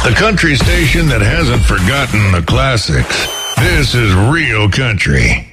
The country station that hasn't forgotten the classics. This is Real Country.